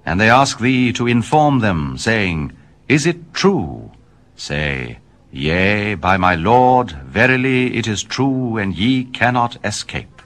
And they ask thee to inform them, saying, Is it true? Say, Yea, by my Lord, verily it is true, and ye cannot escape.